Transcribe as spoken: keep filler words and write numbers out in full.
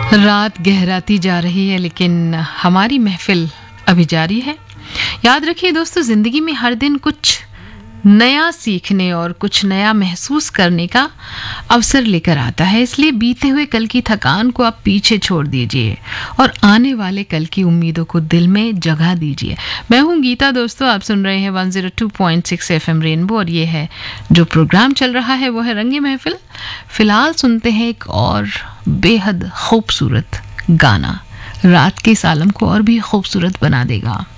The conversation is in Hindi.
रात गहराती जा रही है लेकिन हमारी महफिल अभी जारी है। याद रखिए दोस्तों, जिंदगी में हर दिन कुछ नया सीखने और कुछ नया महसूस करने का अवसर लेकर आता है। इसलिए बीते हुए कल की थकान को आप पीछे छोड़ दीजिए और आने वाले कल की उम्मीदों को दिल में जगह दीजिए। मैं हूं गीता दोस्तों, आप सुन रहे हैं one zero two point six FM rainbow और ये है जो प्रोग्राम चल रहा है वो है रंगे महफिल। फिलहाल सुनते हैं एक और बेहद खूबसूरत गाना, रात के इस आलम को और भी खूबसूरत बना देगा।